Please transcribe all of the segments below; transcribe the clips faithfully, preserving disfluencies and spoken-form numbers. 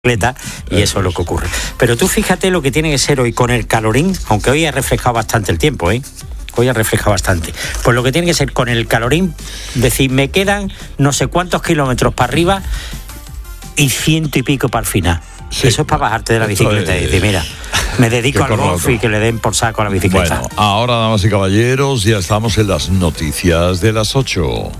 y eso es lo que ocurre. Pero tú fíjate lo que tiene que ser hoy con el calorín, aunque hoy ha reflejado bastante el tiempo, ¿eh? Hoy ha reflejado bastante. Pues lo que tiene que ser con el calorín, decir, me quedan no sé cuántos kilómetros para arriba y ciento y pico para el final. Sí, eso es para bajarte de la bicicleta y decir, mira, me dedico al golf y que le den por saco a la bicicleta. Bueno, ahora, damas y caballeros, ya estamos en las noticias de las ocho.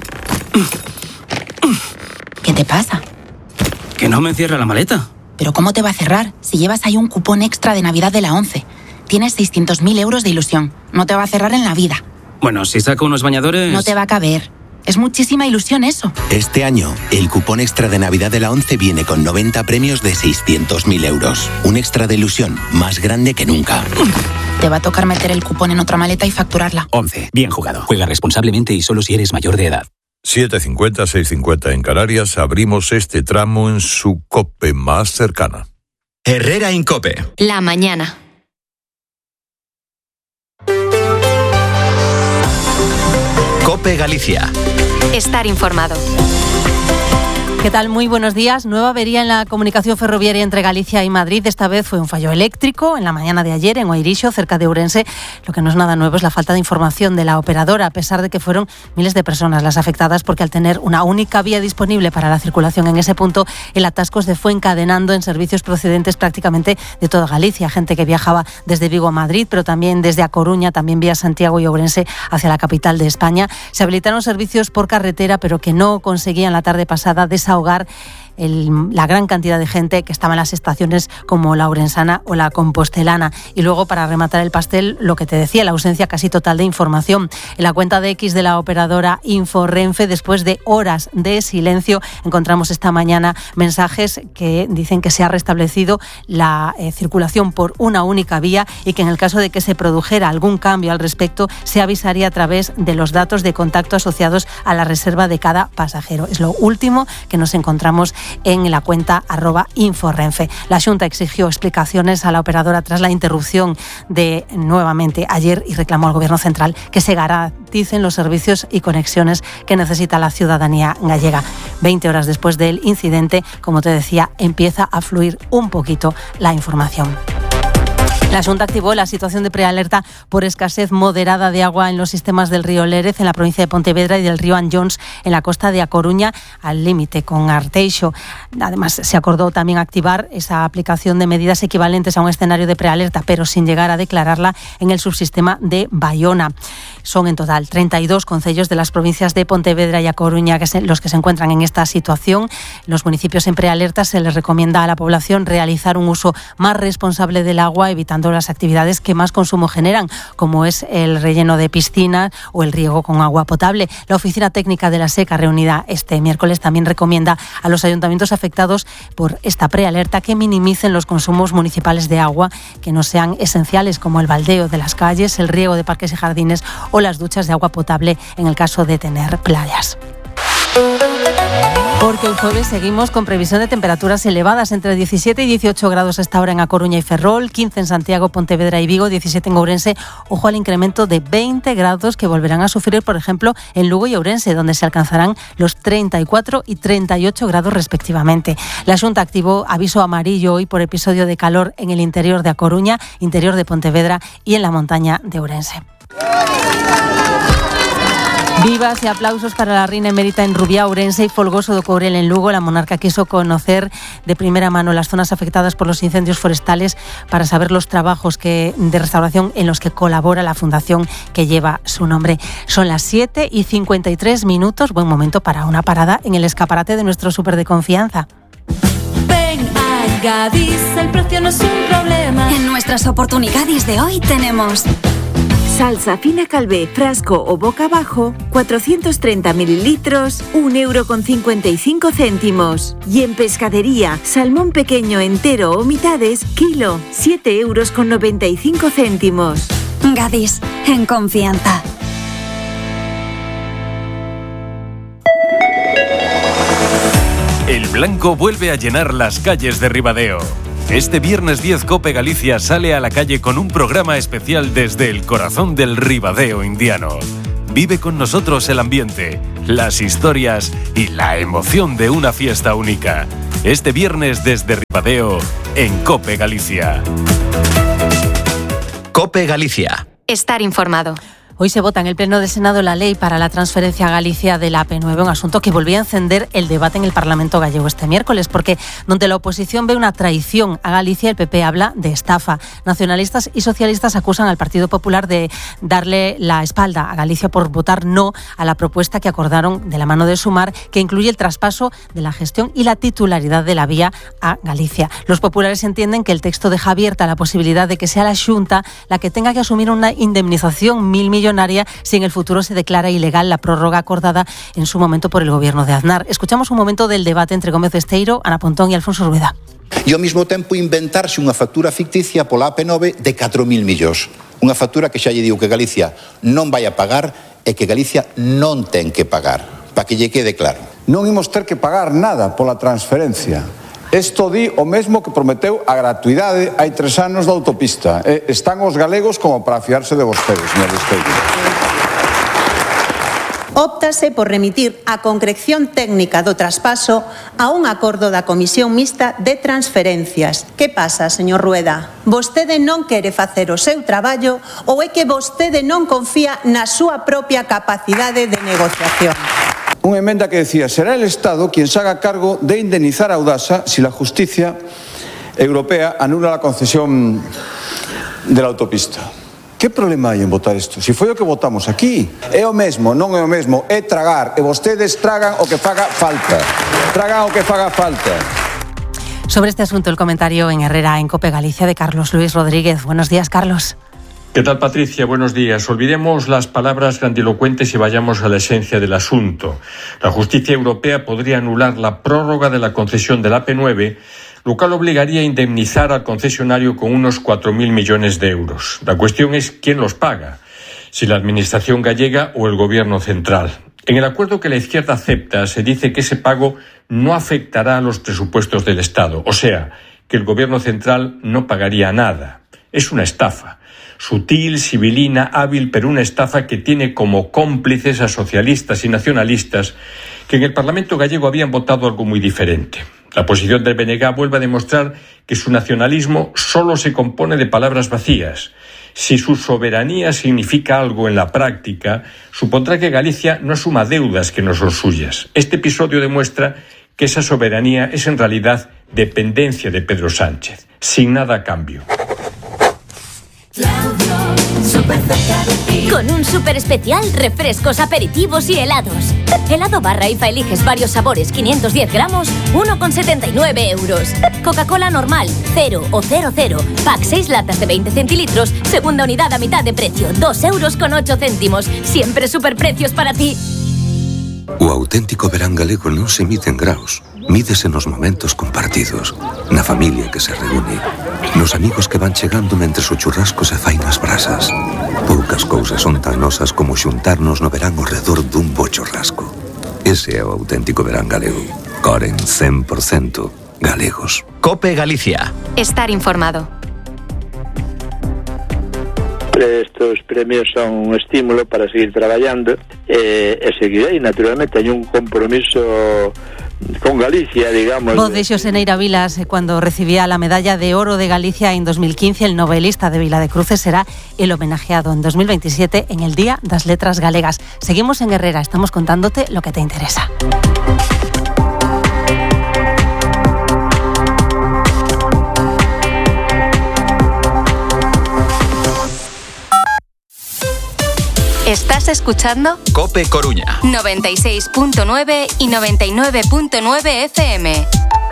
¿Qué te pasa? Que no me cierra la maleta. ¿Pero cómo te va a cerrar? Si llevas ahí un cupón extra de Navidad de la ONCE. Tienes seiscientos mil euros de ilusión. No te va a cerrar en la vida. Bueno, si saco unos bañadores... No te va a caber. Es muchísima ilusión eso. Este año, el cupón extra de Navidad de la ONCE viene con noventa premios de seiscientos mil euros. Un extra de ilusión más grande que nunca. Te va a tocar meter el cupón en otra maleta y facturarla. ONCE. Bien jugado. Juega responsablemente y solo si eres mayor de edad. siete cincuenta, seis cincuenta en Canarias, abrimos este tramo en su COPE más cercana. Herrera Incope. La mañana. COPE Galicia. Estar informado. ¿Qué tal? Muy buenos días. Nueva avería en la comunicación ferroviaria entre Galicia y Madrid. Esta vez fue un fallo eléctrico en la mañana de ayer en Oirixo, cerca de Ourense. Lo que no es nada nuevo es la falta de información de la operadora, a pesar de que fueron miles de personas las afectadas, porque al tener una única vía disponible para la circulación en ese punto, el atasco se fue encadenando en servicios procedentes prácticamente de toda Galicia. Gente que viajaba desde Vigo a Madrid, pero también desde A Coruña, también vía Santiago y Ourense hacia la capital de España. Se habilitaron servicios por carretera, pero que no conseguían la tarde pasada desahogar El, la gran cantidad de gente que estaba en las estaciones como la Ourensana o la Compostelana. Y luego, para rematar el pastel, lo que te decía, la ausencia casi total de información. En la cuenta de X de la operadora Inforrenfe, después de horas de silencio, encontramos esta mañana mensajes que dicen que se ha restablecido la eh, circulación por una única vía y que en el caso de que se produjera algún cambio al respecto, se avisaría a través de los datos de contacto asociados a la reserva de cada pasajero. Es lo último que nos encontramos en la cuenta arroba Inforrenfe. La Xunta exigió explicaciones a la operadora tras la interrupción de nuevamente ayer y reclamó al Gobierno central que se garanticen los servicios y conexiones que necesita la ciudadanía gallega. Veinte horas después del incidente, como te decía, empieza a fluir un poquito la información. La Xunta activó la situación de prealerta por escasez moderada de agua en los sistemas del río Lérez, en la provincia de Pontevedra, y del río Anllóns, en la costa de A Coruña, al límite con Arteixo. Además, se acordó también activar esa aplicación de medidas equivalentes a un escenario de prealerta, pero sin llegar a declararla en el subsistema de Baiona. Son en total treinta y dos concellos de las provincias de Pontevedra y A Coruña que se, los que se encuentran en esta situación. Los municipios en prealerta se les recomienda a la población realizar un uso más responsable del agua, evitando las actividades que más consumo generan, como es el relleno de piscinas o el riego con agua potable. La Oficina Técnica de la SECA, reunida este miércoles, también recomienda a los ayuntamientos afectados por esta prealerta que minimicen los consumos municipales de agua que no sean esenciales, como el baldeo de las calles, el riego de parques y jardines o las duchas de agua potable en el caso de tener playas. Porque el jueves seguimos con previsión de temperaturas elevadas, entre diecisiete y dieciocho grados a esta hora en A Coruña y Ferrol, quince en Santiago, Pontevedra y Vigo, diecisiete en Ourense. Ojo al incremento de veinte grados que volverán a sufrir, por ejemplo, en Lugo y Ourense, donde se alcanzarán los treinta y cuatro y treinta y ocho grados respectivamente. La Xunta activó aviso amarillo hoy por episodio de calor en el interior de A Coruña, interior de Pontevedra y en la montaña de Ourense. Vivas y aplausos para la reina emérita en Rubiá, Ourense, y Folgoso do Courel en Lugo. La monarca quiso conocer de primera mano las zonas afectadas por los incendios forestales para saber los trabajos que, de restauración en los que colabora la fundación que lleva su nombre. Son las siete y cincuenta y tres minutos. Buen momento para una parada en el escaparate de nuestro súper de confianza. Ven a Gadis, el precio no es un problema. En nuestras oportunidades de hoy tenemos... salsa fina Calvé, frasco o boca abajo, cuatrocientos treinta mililitros, un euro con cincuenta y cinco céntimos. Y en pescadería, salmón pequeño entero o mitades, kilo, siete euros con noventa y cinco céntimos. Gadis, en confianza. El blanco vuelve a llenar las calles de Ribadeo. Este viernes diez COPE Galicia sale a la calle con un programa especial desde el corazón del Ribadeo indiano. Vive con nosotros el ambiente, las historias y la emoción de una fiesta única. Este viernes desde Ribadeo, en COPE Galicia. COPE Galicia. Estar informado. Hoy se vota en el Pleno del Senado la ley para la transferencia a Galicia de la A P nueve, un asunto que volvía a encender el debate en el Parlamento gallego este miércoles, porque donde la oposición ve una traición a Galicia, el P P habla de estafa. Nacionalistas y socialistas acusan al Partido Popular de darle la espalda a Galicia por votar no a la propuesta que acordaron de la mano de Sumar, que incluye el traspaso de la gestión y la titularidad de la vía a Galicia. Los populares entienden que el texto deja abierta la posibilidad de que sea la Xunta la que tenga que asumir una indemnización mil millones si en el futuro se declara ilegal la prórroga acordada en su momento por el gobierno de Aznar. Escuchamos un momento del debate entre Gómez Esteiro, Ana Pontón y Alfonso Rueda. E ao mesmo tempo inventarse unha factura ficticia pola A P nove de catro mil millóns. Unha factura que xa lle digo que Galicia non vai a pagar e que Galicia non ten que pagar, para que lle quede claro. Non imos ter que pagar nada pola transferencia. Isto di o mesmo que prometeu a gratuidade hai tres anos da autopista. Eh, están os galegos como para fiarse de vostedes, señor Esteiro. Óptase por remitir a concreción técnica do traspaso a un acordo da Comisión Mixta de Transferencias. Que pasa, señor Rueda? Vostede non quere facer o seu traballo ou é que vostede non confía na súa propia capacidade de negociación? Una enmienda que decía, será el Estado quien se haga cargo de indemnizar a Audasa si la justicia europea anula la concesión de la autopista. ¿Qué problema hai en votar isto? Si foi o que votamos aquí. É o mesmo, non é o mesmo, é tragar. E vostedes tragan o que faga falta. Tragan o que faga falta. Sobre este asunto, el comentario en Herrera en COPE Galicia de Carlos Luis Rodríguez. Buenos días, Carlos. ¿Qué tal, Patricia? Buenos días. Olvidemos las palabras grandilocuentes y vayamos a la esencia del asunto. La justicia europea podría anular la prórroga de la concesión de la A P nueve, lo cual obligaría a indemnizar al concesionario con unos cuatro mil millones de euros. La cuestión es quién los paga, si la Administración gallega o el Gobierno central. En el acuerdo que la izquierda acepta se dice que ese pago no afectará a los presupuestos del Estado, o sea, que el Gobierno central no pagaría nada. Es una estafa. Sutil, sibilina, hábil, pero una estafa que tiene como cómplices a socialistas y nacionalistas que en el Parlamento gallego habían votado algo muy diferente. La posición del B N G vuelve a demostrar que su nacionalismo solo se compone de palabras vacías. Si su soberanía significa algo en la práctica, supondrá que Galicia no asuma deudas que no son suyas. Este episodio demuestra que esa soberanía es en realidad dependencia de Pedro Sánchez, sin nada a cambio. Con un súper especial, refrescos, aperitivos y helados. Helado barra I F A eliges varios sabores, quinientos diez gramos, uno con setenta y nueve euros. Coca-Cola normal, cero o cero cero. Pack seis latas de veinte centilitros, segunda unidad a mitad de precio, dos euros con ocho céntimos. Siempre superprecios para ti. O auténtico verán galego non se mide en graos. Mídese nos momentos compartidos, na familia que se reúne, nos amigos que van chegando mentres o churrasco se fai nas brasas. Poucas cousas son tan nosas como xuntarnos no verán ao redor dun bo churrasco. Ese é o auténtico verán galego. Coren cen por cento galegos. COPE Galicia. Estar informado. Estos premios son un estímulo para seguir traballando e, e seguir aí, naturalmente, hai un compromiso con Galicia, digamos. Voz de Xosé Neira Vilas cuando recibía la medalla de oro de Galicia en dos mil quince. El novelista de Vila de Cruces será el homenajeado en dos mil veintisiete en el Día das Letras Galegas. Seguimos en Herrera, estamos contándote lo que te interesa. Estás escuchando COPE Coruña noventa y seis punto nueve y noventa y nueve punto nueve F M.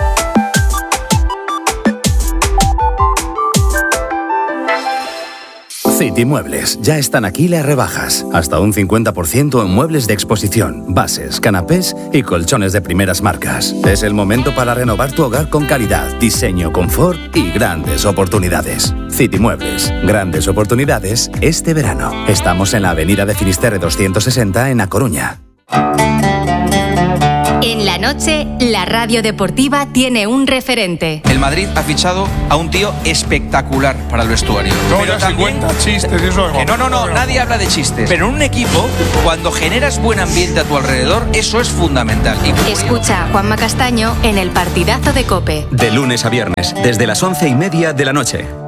City Muebles, ya están aquí las rebajas. Hasta un cincuenta por ciento en muebles de exposición, bases, canapés y colchones de primeras marcas. Es el momento para renovar tu hogar con calidad, diseño, confort y grandes oportunidades. City Muebles, grandes oportunidades este verano. Estamos en la avenida de Finisterre doscientos sesenta en A Coruña. En la noche, la radio deportiva tiene un referente. El Madrid ha fichado a un tío espectacular para el vestuario. No, pero ya también... se cuenta chistes y eso. Que no, no, no, nadie habla de chistes. Pero en un equipo, cuando generas buen ambiente a tu alrededor, eso es fundamental. Y... Escucha a Juanma Castaño en el partidazo de COPE. De lunes a viernes, desde las once y media de la noche.